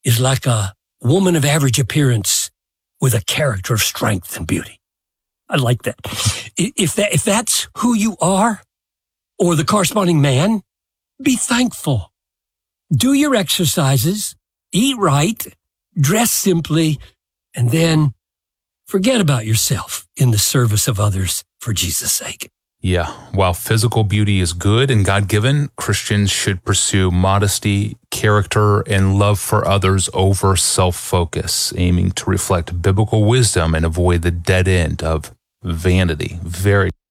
is like a woman of average appearance with a character of strength and beauty. I like that. If that's who you are, or the corresponding man, be thankful. Do your exercises, eat right, dress simply, and then forget about yourself in the service of others for Jesus' sake. Yeah, while physical beauty is good and God-given, Christians should pursue modesty, character, and love for others over self-focus, aiming to reflect biblical wisdom and avoid the dead end of vanity. Very